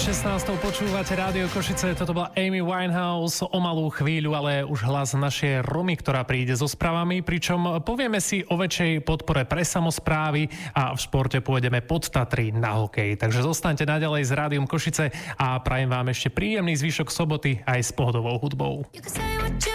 16. počúvate Rádio Košice, toto bola Amy Winehouse, o malú chvíľu, ale už hlas našej Romy, ktorá príde so správami, pričom povieme si o väčšej podpore pre samosprávy a v športe pôjdeme pod Tatry na hokej. Takže zostaňte naďalej s Rádiom Košice a prajem vám ešte príjemný zvyšok soboty aj s pohodovou hudbou.